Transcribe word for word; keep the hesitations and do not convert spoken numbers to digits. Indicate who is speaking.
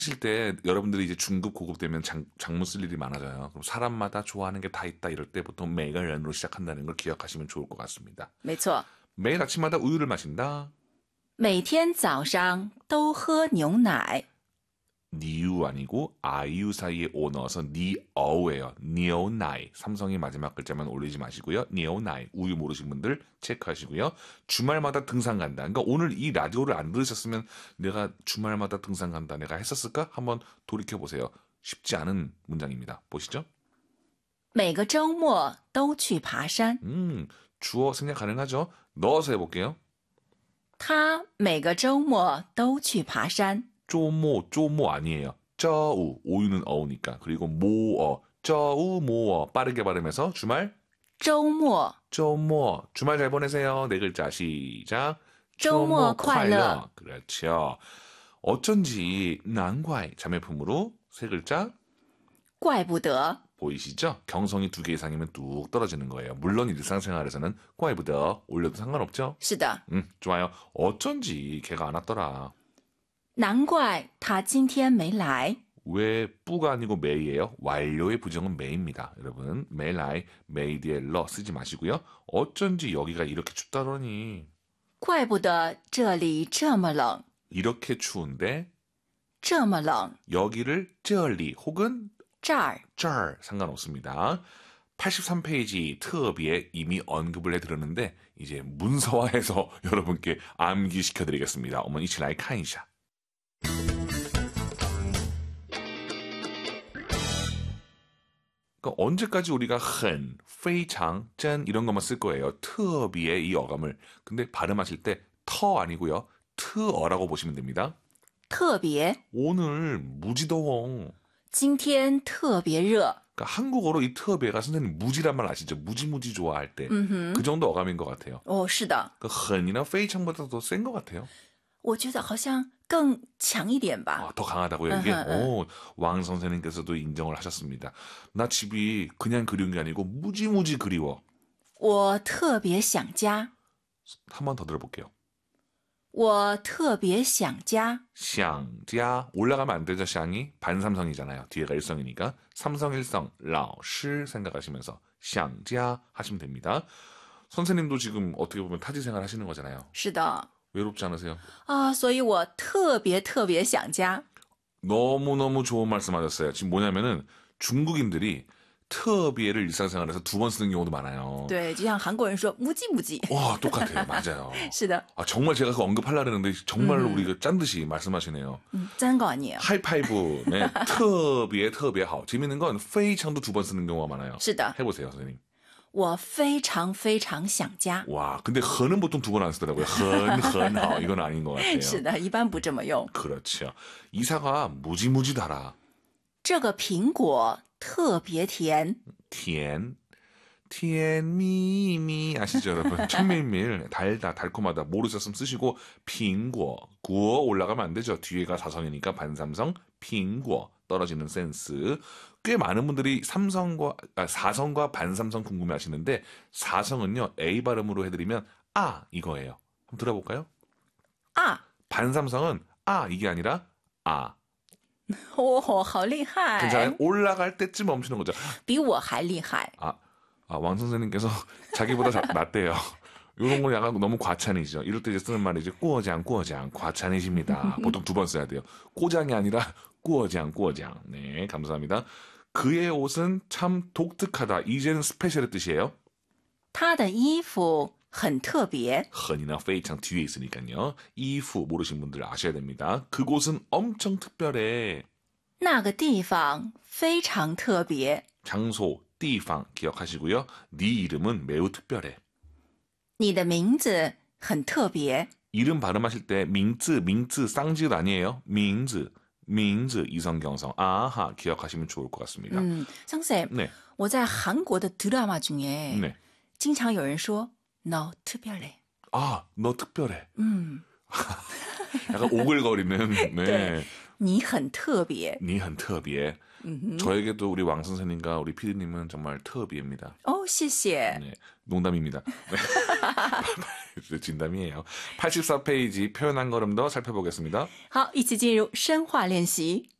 Speaker 1: 하실 때 여러분들이 이제 중급 고급 되면 장, 장문 쓸 일이 많아져요. 그럼 사람마다 좋아하는 게 다 있다 이럴 때 보통 매일연으로 시작한다는 걸 기억하시면 좋을 것 같습니다.
Speaker 2: 没错
Speaker 1: 매일 아침마다 우유를 마신다.
Speaker 2: 每天早上都喝牛奶
Speaker 1: 니유 아니고 아이유 사이에 오 넣어서 니어우예요. 니오나이. 삼성의 마지막 글자만 올리지 마시고요. 니오나이. 우유 모르신 분들 체크하시고요. 주말마다 등산 간다. 그러니까 오늘 이 라디오를 안 들으셨으면 내가 주말마다 등산 간다. 내가 했었을까? 한번 돌이켜보세요. 쉽지 않은 문장입니다. 보시죠.
Speaker 2: 每个周末都去爬山
Speaker 1: 음, 주어 생략 가능하죠? 넣어서 해볼게요.
Speaker 2: 他每个周末都去爬山
Speaker 1: 쪼모, 쪼모 아니에요. 쩌우, 오유는 어우니까. 그리고 모어, 쩌우, 모어. 빠르게 발음해서 주말
Speaker 2: 周末
Speaker 1: 쪼모. 주말 잘 보내세요. 네 글자 시작.
Speaker 2: 周末快乐
Speaker 1: 그렇죠. 어쩐지 난과이 자매품으로 세 글자
Speaker 2: 怪不得
Speaker 1: 보이시죠? 경성이 두 개 이상이면 뚝 떨어지는 거예요. 물론 일상생활에서는 꽈이부더 올려도 상관없죠?
Speaker 2: 是的
Speaker 1: 음, 좋아요. 어쩐지 걔가 안 왔더라.
Speaker 2: 难怪他今天没来
Speaker 1: 왜 뿌가 아니고 메이예요? 완료의 부정은 메이입니다. 여러분 메라이 메이 뒤에 러 쓰지 마시고요. 어쩐지 여기가 이렇게 춥다더니
Speaker 2: 怪不得这里这么冷
Speaker 1: 이렇게 추운데
Speaker 2: 这么冷
Speaker 1: 여기를 쩌리 혹은
Speaker 2: 这儿
Speaker 1: 쩔 상관없습니다. 팔십삼 페이지 특비에 이미 언급을 해드렸는데 이제 문서화해서 여러분께 암기시켜드리겠습니다. 어머니 이치라이 칸이샤. 그러니까 언제까지 우리가 很, 非常, 真 이런 것만 쓸 거예요. 특비의 이 어감을. 근데 발음하실 때 터 아니고요. 트어라고 보시면 됩니다.
Speaker 2: 特别
Speaker 1: 오늘 무지 더워.
Speaker 2: 今天特别热
Speaker 1: 그러니까 한국어로 이 특비가 선생님 무지란 말 아시죠? 무지무지 좋아할 때. 그 정도 어감인 것 같아요.
Speaker 2: 哦是的
Speaker 1: 그 很이나 非常보다 더 센 것 같아요.
Speaker 2: 我觉得好像更强一点吧
Speaker 1: 아, 더 강하다고요 이게?
Speaker 2: 으흠, 으흠.
Speaker 1: 오, 왕 선생님께서도 인정을 하셨습니다. 나 집이 그냥 그리운 게 아니고 무지무지 그리워.
Speaker 2: 我特别想家
Speaker 1: 한 번 더 들어볼게요.
Speaker 2: 我特别想家
Speaker 1: 샹자 올라가면 안 되죠. 샹이 반삼성이잖아요. 뒤에가 일성이니까 삼성 일성 라오시 생각하시면서 샹자 하시면 됩니다. 선생님도 지금 어떻게 보면 타지 생활 하시는 거잖아요.
Speaker 2: 是的
Speaker 1: 외롭지 않으세요?
Speaker 2: 啊，所以我特别特别想家
Speaker 1: 너무너무 좋은 말씀 하셨어요. 지금 뭐냐면은 중국인들이 특비를 일상생활에서 두 번 쓰는 경우도 많아요.
Speaker 2: 对，就像韩国人说무지무지
Speaker 1: 와 똑같아요. 맞아요.
Speaker 2: 是的
Speaker 1: 아, 정말 제가 그 언급하려고 했는데 정말로 우리가 짠 듯이 말씀하시네요.
Speaker 2: 嗯짠 거 아니에요
Speaker 1: 하이파이브, 네, 특비에 특비에 하오. 재밌는 건 페이창도 두 번 쓰는 경우가 많아요.
Speaker 2: 是的
Speaker 1: 해보세요, 선생님.
Speaker 2: 我非常非常想家
Speaker 1: 와, 근데 헌은 보통 두 번 안 쓰더라고요. 헌, 헌, 하오. 이건 아닌 것 같아요.
Speaker 2: 是的一般不这么用
Speaker 1: 그렇죠. 이사가 무지무지 달아.
Speaker 2: 这个苹果特别甜
Speaker 1: 티엔, 티엔미미 아시죠 여러분? 천밀밀, 달다, 달콤하다 모르셨으면 쓰시고 핑고, 구어 올라가면 안 되죠. 뒤에가 사성이니까 반삼성, 핑고 떨어지는 센스. 꽤 많은 분들이 삼성과 아, 사성과 반삼성 궁금해하시는데 사성은요 A 발음으로 해드리면 아 이거예요. 한번 들어볼까요?
Speaker 2: 啊
Speaker 1: 반삼성은 아 이게 아니라 아.
Speaker 2: 哦好厉害
Speaker 1: 괜찮아요? 올라갈 때쯤 멈추는 거죠.
Speaker 2: 比我还厉害
Speaker 1: 아, 아, 왕 선생님께서 자기보다 자, 낫대요. 이런 건 약간 너무 과찬이죠. 이럴 때 이제 쓰는 말이죠. 꾸어장, 꾸어장, 과찬이십니다. 보통 두 번 써야 돼요. 꼬장이 아니라 꾸어장, 꾸어장. 네, 감사합니다. 그의 옷은 참 독특하다. 이제는 스페셜의 뜻이에요.
Speaker 2: 他的衣服很特别
Speaker 1: 헌이나 페이창 뒤에 있으니까요. 이후 모르신 분들 아셔야 됩니다. 그곳은 엄청 특별해.
Speaker 2: 那个地方非常特别
Speaker 1: 장소, 띠팡 기억하시고요. 네 이름은 매우 특별해.
Speaker 2: 你的名字很特别
Speaker 1: 이름 발음하실 때 밍즈, 밍즈, 쌍지읒 아니에요. 밍즈, 밍즈, 이성경성. 아하, 기억하시면 좋을 것 같습니다.
Speaker 2: 嗯张 쌤
Speaker 1: 네,
Speaker 2: 我在韩国的드라마 중에
Speaker 1: 네.
Speaker 2: 经常有人说 너 특별해
Speaker 1: 아, 너 특별해.
Speaker 2: 嗯
Speaker 1: 약간 오글거리는. 네.
Speaker 2: 네. 你很特别
Speaker 1: 니很特别. 저에게도 우리 왕 선생님과 우리 피디님은 정말 특비입니다.
Speaker 2: 어, 谢谢
Speaker 1: 네, 농담입니다. 네. 진담이에요. 팔십사 페이지 표현 한 걸음 더 살펴보겠습니다.
Speaker 2: 好，一起进入深化练习。